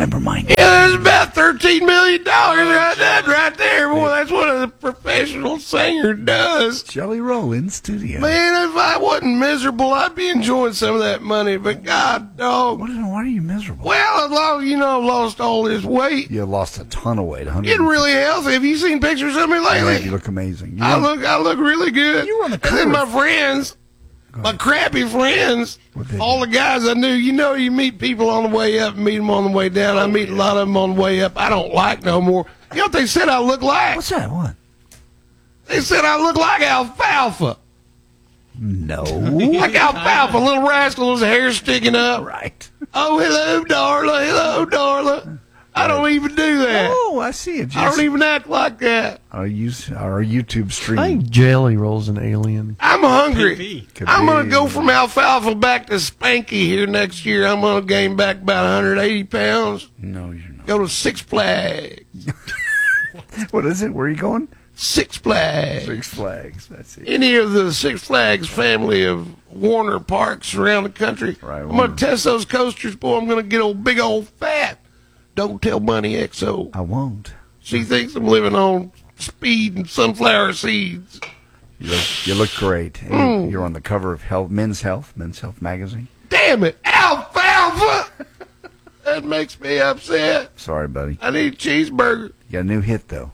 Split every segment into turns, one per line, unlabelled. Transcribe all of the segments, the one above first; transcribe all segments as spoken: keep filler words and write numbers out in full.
Never mind.
Yeah, there's about thirteen million dollars right there, right there. Boy, that's what a professional singer does.
Jelly Roll in studio.
Man, if I wasn't miserable, I'd be enjoying some of that money. But God, dog.
What, why are you miserable?
Well, as long as you know I've lost all this weight.
You lost a ton of weight.
Getting really healthy. Have you seen pictures of me lately?
Yeah, you look amazing. You
I
run,
look, I look really good.
You were on the
And
cover.
then my friends, my crappy friends, all the guys I knew. You know, you meet people on the way up, meet them on the way down. I meet a lot of them on the way up. I don't like no more. You know what they said I look like?
What's that? What?
They said I look like alfalfa.
No.
Like alfalfa, little rascal, his hair sticking up.
Right.
Oh, hello, Darla. Hello, Darla. I don't even do that.
Oh, I see it.
I don't even act like that.
Our, use, our YouTube stream.
I think Jelly Roll's an alien.
I'm hungry.
Could
I'm
be.
going to go from alfalfa back to Spanky here next year. I'm going to gain back about one hundred eighty pounds.
No, you're not.
Go to Six Flags.
What is it? Where are you going?
Six Flags.
Six Flags. That's it.
Any of the Six Flags family of Warner parks around the country.
Right,
I'm
Warner.
going to test those coasters, boy. I'm going to get old big old fat. Don't tell Bunny X O.
I won't.
She thinks I'm living on speed and sunflower seeds.
You look, you look great. And
Mm.
You're on the cover of Health, Men's Health, Men's Health magazine.
Damn it, alfalfa! That makes me upset.
Sorry, buddy.
I need a cheeseburger.
You got a new hit, though.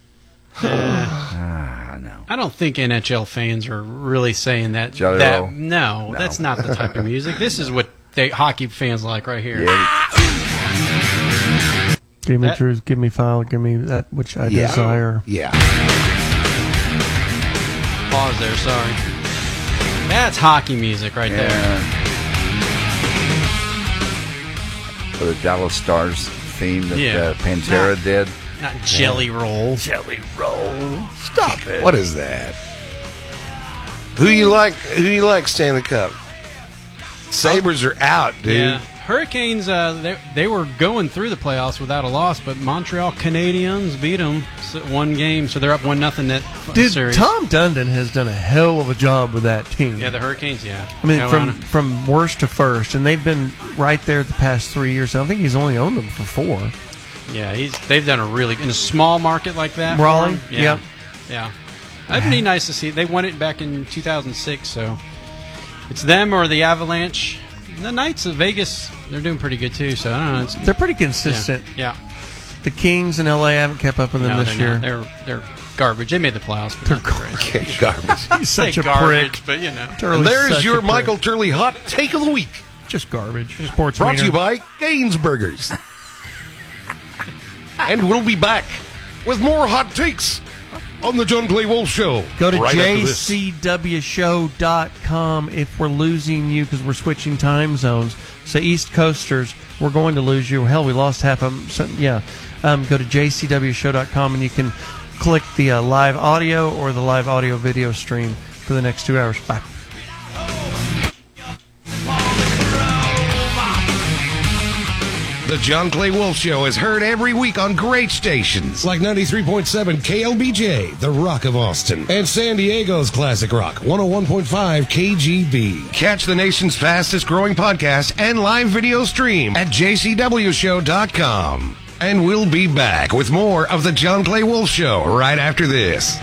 ah, no.
I don't think N H L fans are really saying that.
Jelly
that
Roll?
no,
No.
that's not the type of music. This is what they, hockey fans like right here.
Yeah.
Give me
That-
truth, give me file, give me that which I
Yeah.
desire.
Yeah.
Pause there, sorry. That's hockey music right there.
Yeah. For the Dallas Stars theme that
Yeah.
uh, Pantera
Not-
did.
Not Jelly Roll.
Jelly Roll. Stop it.
What is that? Who you like? Who you like? Stanley Cup. Sabres are out, dude.
Yeah. Hurricanes, uh, they, they were going through the playoffs without a loss, but Montreal Canadiens beat them one game, so they're up one nothing that
Dude,
series.
Tom Dundon has done a hell of a job with that team.
Yeah, the Hurricanes, yeah.
I mean,
Carolina.
from from worst to first, and they've been right there the past three years. I don't think he's only owned them for four.
Yeah, he's they've done a really in a small market like that. for
Raleigh?
him, Yeah,
Yep.
yeah. That'd be nice to see. They won it back in two thousand six, so it's them or the Avalanche. The Knights of Vegas, they're doing pretty good too. So I don't know. It's,
They're pretty consistent.
yeah,
The Kings in L A haven't kept up with
yeah.
them
No,
this
they're
year.
not. They're they're garbage. They made the playoffs. But
They're
not great.
Okay, garbage.
He's such
Say
a
garbage,
prick.
but you know.
Turley's
And there's
such
your
a prick.
Michael Turley hot take of the week.
Just garbage. Sports
Brought to you
meter.
by Gainsburgers. And we'll be back with more hot takes on the John Clay Wolf Show.
Go to
right after
j
this.
c w show dot com if we're losing you because we're switching time zones. So East Coasters, we're going to lose you. Hell, we lost half of them. So, yeah. Um, go to j c w show dot com and you can click the uh, live audio or the live audio video stream for the next two hours. Bye.
The John Clay Wolf Show is heard every week on great stations like ninety-three point seven K L B J, The Rock of Austin, and San Diego's Classic Rock, one oh one point five K G B. Catch the nation's fastest growing podcast and live video stream at j c w show dot com. And we'll be back with more of the John Clay Wolf Show right after this.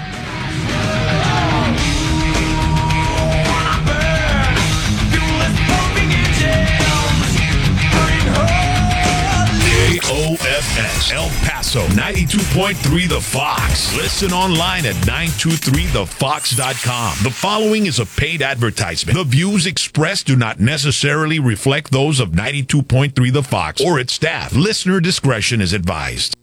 O F S El Paso ninety-two point three The Fox. Listen online at nine two three the fox dot com. The following is a paid advertisement. The views expressed do not necessarily reflect those of ninety-two point three The Fox or its staff. Listener discretion is advised.